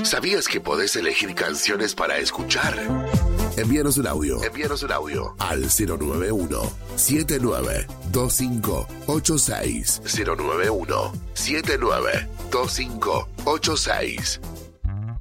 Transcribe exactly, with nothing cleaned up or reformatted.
¿Sabías que podés elegir canciones para escuchar? Envíanos un audio. Envíanos un audio al cero nueve uno, siete nueve dos cinco ocho seis. cero nueve uno, siete nueve dos cinco ocho seis.